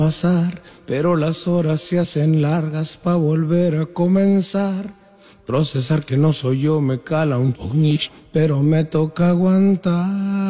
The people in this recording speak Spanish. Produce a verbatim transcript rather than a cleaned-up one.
pasar, pero las horas se hacen largas pa' volver a comenzar. Procesar que no soy yo me cala un poquito, pero me toca aguantar.